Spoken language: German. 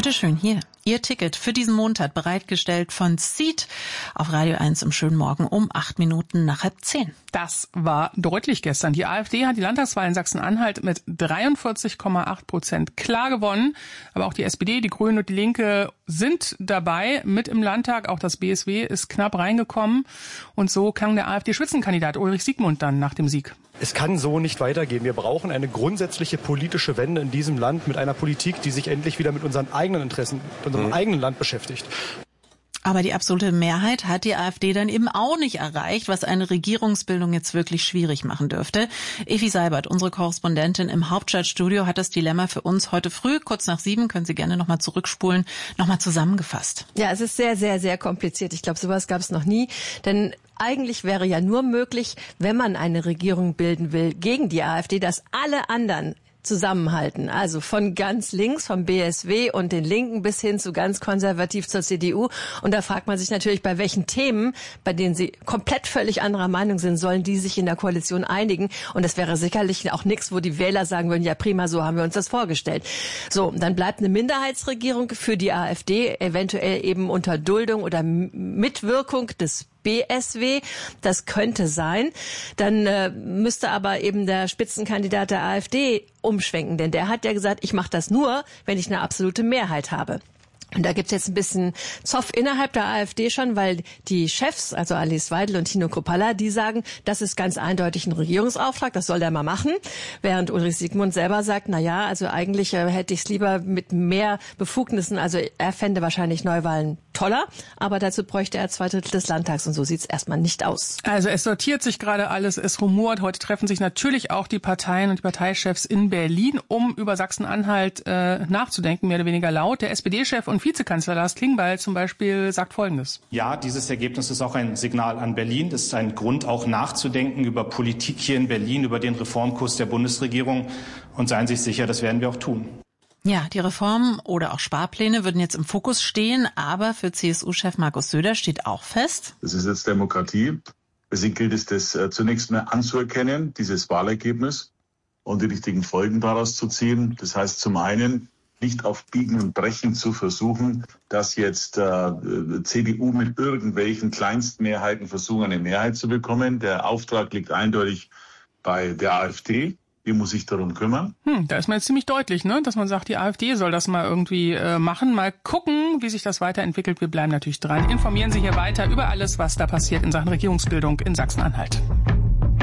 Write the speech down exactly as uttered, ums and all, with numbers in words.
Bitteschön, hier. Ihr Ticket für diesen Montag bereitgestellt von Seed auf Radio eins im schönen Morgen um acht Minuten nach halb zehn. Das war deutlich gestern. Die AfD hat die Landtagswahl in Sachsen-Anhalt mit dreiundvierzig Komma acht Prozent klar gewonnen. Aber auch die S P D, die Grünen und die Linke sind dabei mit im Landtag. Auch das B S W ist knapp reingekommen. Und so klang der AfD-Spitzenkandidat Ulrich Siegmund dann nach dem Sieg. Es kann so nicht weitergehen. Wir brauchen eine grundsätzliche politische Wende in diesem Land mit einer Politik, die sich endlich wieder mit unseren eigenen Interessen, mit unserem mhm. eigenen Land beschäftigt. Aber die absolute Mehrheit hat die AfD dann eben auch nicht erreicht, was eine Regierungsbildung jetzt wirklich schwierig machen dürfte. Evi Seibert, unsere Korrespondentin im Hauptstadtstudio, hat das Dilemma für uns heute früh, kurz nach sieben, können Sie gerne nochmal zurückspulen, nochmal zusammengefasst. Ja, es ist sehr, sehr, sehr kompliziert. Ich glaube, sowas gab es noch nie, denn eigentlich wäre ja nur möglich, wenn man eine Regierung bilden will gegen die AfD, dass alle anderen zusammenhalten. Also von ganz links, vom B S W und den Linken bis hin zu ganz konservativ zur C D U. Und da fragt man sich natürlich, bei welchen Themen, bei denen sie komplett völlig anderer Meinung sind, sollen die sich in der Koalition einigen. Und das wäre sicherlich auch nichts, wo die Wähler sagen würden, ja prima, so haben wir uns das vorgestellt. So, dann bleibt eine Minderheitsregierung für die AfD, eventuell eben unter Duldung oder Mitwirkung des B S W, das könnte sein. Dann äh, müsste aber eben der Spitzenkandidat der AfD umschwenken, denn der hat ja gesagt, ich mache das nur, wenn ich eine absolute Mehrheit habe. Und da gibt's jetzt ein bisschen Zoff innerhalb der AfD schon, weil die Chefs, also Alice Weidel und Tino Kruppalla, die sagen, das ist ganz eindeutig ein Regierungsauftrag, das soll der mal machen. Während Ulrich Siegmund selber sagt, na ja, also eigentlich äh, hätte ich es lieber mit mehr Befugnissen, also er fände wahrscheinlich Neuwahlen toller, aber dazu bräuchte er zwei Drittel des Landtags und so sieht's erstmal nicht aus. Also es sortiert sich gerade alles, es rumort. Heute treffen sich natürlich auch die Parteien und die Parteichefs in Berlin, um über Sachsen-Anhalt äh, nachzudenken, mehr oder weniger laut. Der S P D-Chef und Vizekanzler Lars Klingbeil zum Beispiel sagt Folgendes. Ja, dieses Ergebnis ist auch ein Signal an Berlin. Das ist ein Grund, auch nachzudenken über Politik hier in Berlin, über den Reformkurs der Bundesregierung. Und seien Sie sich sicher, das werden wir auch tun. Ja, die Reformen oder auch Sparpläne würden jetzt im Fokus stehen, aber für C S U-Chef Markus Söder steht auch fest: Das ist jetzt Demokratie. Deswegen gilt es, das äh, zunächst mal anzuerkennen, dieses Wahlergebnis, und die richtigen Folgen daraus zu ziehen. Das heißt zum einen, nicht auf Biegen und Brechen zu versuchen, dass jetzt äh, C D U mit irgendwelchen Kleinstmehrheiten versuchen, eine Mehrheit zu bekommen. Der Auftrag liegt eindeutig bei der AfD. Die muss sich darum kümmern. Hm, da ist man jetzt ziemlich deutlich, ne, dass man sagt, die AfD soll das mal irgendwie äh, machen. Mal gucken, wie sich das weiterentwickelt. Wir bleiben natürlich dran. Informieren Sie hier weiter über alles, was da passiert in Sachen Regierungsbildung in Sachsen-Anhalt.